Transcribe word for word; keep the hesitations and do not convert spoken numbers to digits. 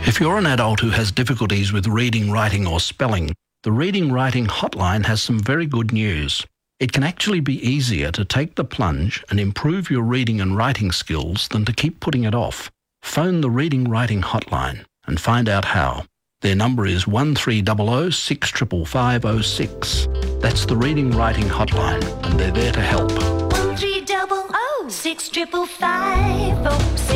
If you're an adult who has difficulties with reading, writing or spelling, the Reading Writing Hotline has some very good news. It can actually be easier to take the plunge and improve your reading and writing skills than to keep putting it off. Phone the Reading Writing Hotline and find out how. Their number is one three zero zero six five five five zero six. That's the Reading Writing Hotline, and they're there to help. one three zero zero six five five five zero six.